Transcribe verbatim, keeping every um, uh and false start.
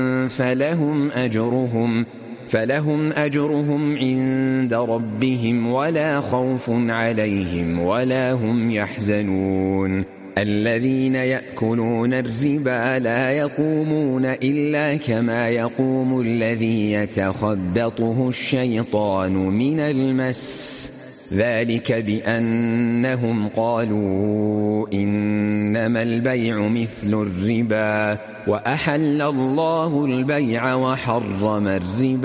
فلهم أجرهم فلهم أجرهم عند ربهم ولا خوف عليهم ولا هم يحزنون. الذين يأكلون الربا لا يقومون إلا كما يقوم الذي يتخبطه الشيطان من المس، ذلك بأنهم قالوا إنما البيع مثل الربا وأحل الله البيع وحرم الربا.